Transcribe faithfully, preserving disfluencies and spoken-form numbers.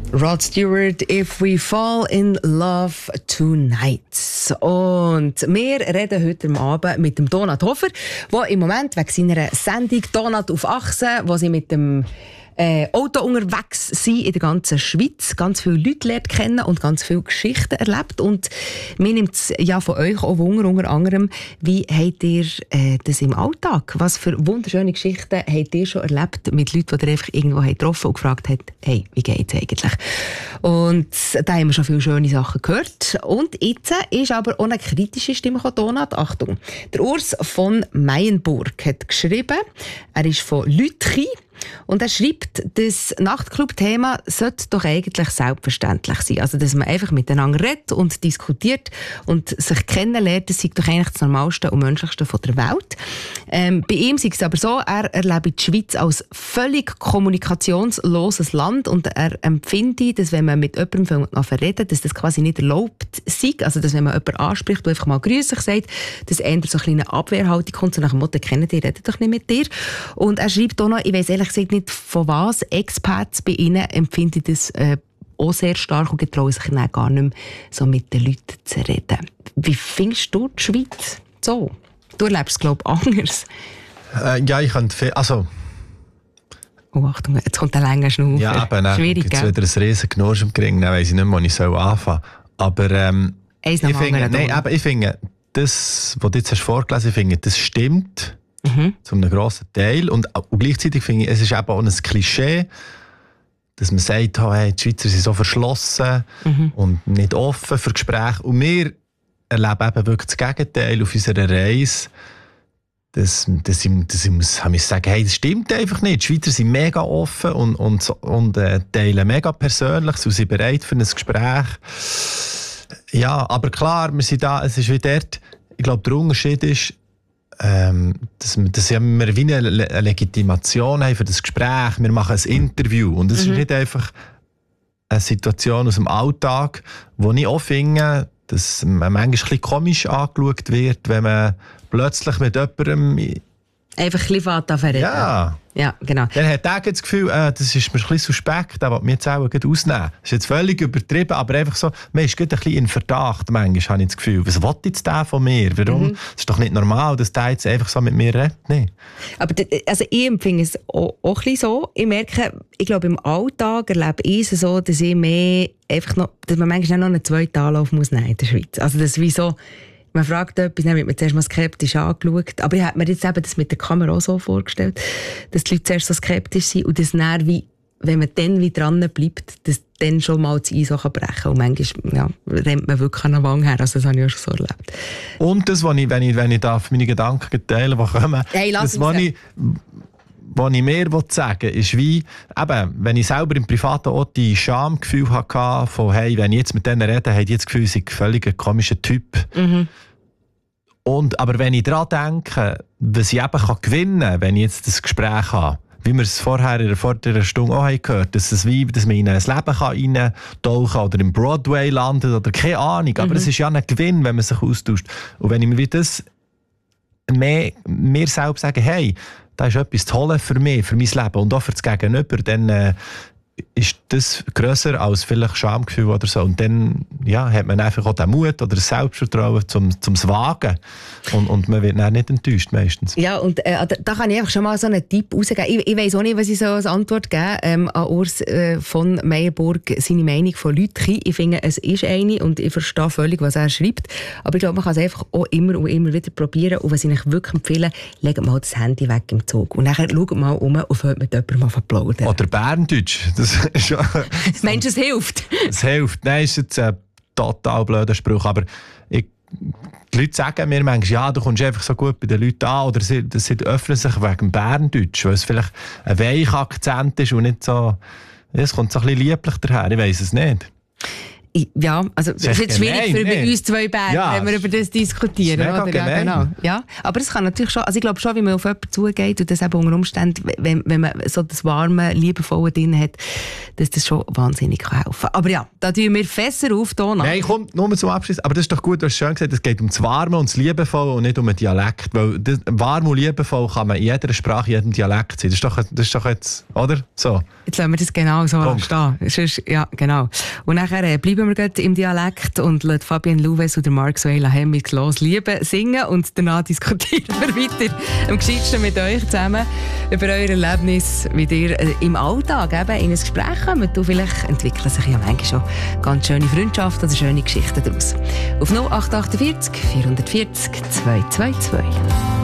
Rod Stewart, If We Fall in Love Tonight. Und wir reden heute Abend mit dem Donat Hofer, der im Moment wegen seiner Sendung «Donat auf Achse», wo sie mit dem Äh, Auto unterwegs sind in der ganzen Schweiz, ganz viele Leute lernt kennen und ganz viele Geschichten erlebt. Und mir nimmt es ja von euch auch Wunder, unter anderem, wie habt ihr äh, das im Alltag? Was für wunderschöne Geschichten habt ihr schon erlebt mit Leuten, die ihr einfach irgendwo getroffen und gefragt habt, hey, wie geht's eigentlich? Und da haben wir schon viele schöne Sachen gehört. Und jetzt ist aber auch eine kritische Stimme gekommen, Donat. Achtung, der Urs von Meyenburg hat geschrieben, er ist von Lütchi. Und er schreibt, das Nachtclub-Thema sollte doch eigentlich selbstverständlich sein. Also, dass man einfach miteinander redet und diskutiert und sich kennenlernt, das ist doch eigentlich das Normalste und Menschlichste von der Welt. Ähm, bei ihm ist es aber so, er erlebt die Schweiz als völlig kommunikationsloses Land und er empfindet, dass wenn man mit jemandem redet, dass das quasi nicht erlaubt sei. Also, dass wenn man jemanden anspricht und einfach mal grüßig sagt, dass eher so eine kleine Abwehrhaltung kommt, so nach dem Motto, kennen die, reden doch nicht mit dir. Und er schreibt auch noch, ich weiss ehrlich gesagt nicht, von was Experts bei ihnen empfinden das äh, auch sehr stark und getrauen sich dann gar nicht mehr so mit den Leuten zu reden. Wie findest du die Schweiz so? Du erlebst es, glaube ich, anders. Äh, ja, ich kann viel, also... Oh, Achtung, jetzt kommt der lange Schnur. Ja, aber dann schwierig, gibt es wieder ein riesen Knursch im Gring, dann weiss ich nicht mehr, wo ich anfangen soll. Aber ähm, ich, finde, nein, aber ich finde, das, was du jetzt hast vorgelesen hast, ich finde, das stimmt. Mhm. Zu einem grossen Teil. Und, und gleichzeitig finde ich, es ist eben auch ein Klischee, dass man sagt, oh, hey, die Schweizer sind so verschlossen mhm. und nicht offen für Gespräche. Und wir erleben eben wirklich das Gegenteil auf unserer Reise. Dass, dass ich, dass ich muss, muss sagen, hey, das stimmt einfach nicht. Die Schweizer sind mega offen und, und, und äh, teilen mega persönlich, sie sind bereit für ein Gespräch. Ja, aber klar, wir sind da, es ist wie dort, ich glaube, der Unterschied ist, Ähm, dass, dass wir wie eine, eine Legitimation haben für das Gespräch. Wir machen ein Interview. Und es mhm. ist nicht einfach eine Situation aus dem Alltag, wo ich auch finde, dass man manchmal ein bisschen komisch angeschaut wird, wenn man plötzlich mit jemandem... Einfach ein bisschen reden. Ja. Ja, genau. Dann hat er das Gefühl, äh, das ist mir ein bisschen suspekt, der will mich jetzt auch ausnehmen. Das ist jetzt völlig übertrieben, aber einfach so, man ist ein bisschen in Verdacht, manchmal habe ich das Gefühl. Was will jetzt der von mir? Warum? Mhm. Das ist doch nicht normal, dass der jetzt einfach so mit mir redet. Nee. Aber also ich empfinde es auch, auch ein bisschen so. Ich merke, ich glaube, im Alltag erlebe ich es so, dass ich mehr einfach noch, dass man manchmal noch einen zweiten Anlauf muss nehmen in der Schweiz. Also das ist wie so, man fragt etwas, dann wird man zuerst mal skeptisch angeschaut. Aber ich habe mir jetzt eben das mit der Kamera auch so vorgestellt, dass die Leute zuerst so skeptisch sind und das dann, wie, wenn man dann wie dran bleibt, dass dann schon mal das Eis brechen kann. Und manchmal ja, rennt man wirklich an der Wange her. Also das habe ich auch schon so erlebt. Und das, was ich, wenn ich, wenn ich darf, meine Gedanken teilen darf, die kommen, hey, das, was ich, was ich mehr sagen will, ist wie, eben, wenn ich selber im Privaten auch die Schamgefühl hatte, von, hey, wenn ich jetzt mit denen rede, habe ich jetzt das Gefühl, ich sei völlig ein komischer Typ. Mhm. Und, aber wenn ich daran denke, was ich eben kann gewinnen kann, wenn ich jetzt das Gespräch habe, wie wir es vorher in der vorderen Stunde auch haben gehört, dass, es wie, dass man in ein Leben reintauchen kann oder im Broadway landet oder keine Ahnung, aber es mhm. ist ja ein Gewinn, wenn man sich austauscht. Und wenn ich mir wie das mehr, mir selbst sage, hey, das ist etwas Tolles für mich, für mein Leben und auch für das Gegenüber, dann äh, ist das grösser als vielleicht Schamgefühl oder so. Und dann ja, hat man einfach auch den Mut oder das Selbstvertrauen zum, zum Wagen. Und, und man wird dann nicht enttäuscht meistens. Ja, und äh, da, da kann ich einfach schon mal so einen Tipp rausgeben. Ich, ich weiss auch nicht, was ich so als Antwort gebe ähm, an Urs äh, von Meyenburg, seine Meinung von Lütchi. Ich finde, es ist eine und ich verstehe völlig, was er schreibt. Aber ich glaube, man kann es einfach auch immer und immer wieder probieren. Und was ich euch wirklich empfehle, legt mal das Handy weg im Zug. Und nachher schaut mal um und hört mit jemandem auf plaudern. Oder Berndeutsch. Das ist ja, meinst du, es hilft? Es hilft. Nein, ist jetzt ein total blöder Spruch. Aber ich, die Leute sagen mir manchmal, ja, du kommst einfach so gut bei den Leuten an. Oder sie, sie öffnen sich wegen Berndeutsch, weil es vielleicht ein weicher Akzent ist und nicht so... Es kommt so ein bisschen lieblich daher, ich weiss es nicht. Ja, also es ist jetzt schwierig für nee. uns zwei Berge, ja, wenn wir über das diskutieren. Das oder? Ja, genau. Ja, aber es kann natürlich schon, also ich glaube schon, wie man auf jemanden zugeht und das eben unter Umständen, wenn, wenn man so das warme, liebevolle drin hat, dass das schon wahnsinnig helfen kann. Aber ja, da tun wir Fässer auf, Donat. Nein, komm, nur zum Abschluss. Aber das ist doch gut, du hast schön gesagt, es geht um das Warme und das Liebevoll und nicht um einen Dialekt. Weil das, warm und liebevoll kann man in jeder Sprache, in jedem Dialekt sein. Das ist doch, das ist doch jetzt, oder? So. Jetzt lassen wir das genau so Punkt. stehen. Sonst, ja, genau. Und nachher äh, bleiben wir gerade im Dialekt und lassen Fabienne Louwes oder Mark Suela Hemmings «Los Liebe» singen und danach diskutieren wir weiter am gescheitsten mit euch zusammen über euer Erlebnis, wie ihr äh, im Alltag eben in ein Gespräch kommt. Und vielleicht entwickeln sich ja manchmal schon ganz schöne Freundschaften oder schöne Geschichten daraus. Auf null acht acht vier vier vier vier zwei zwei zwei.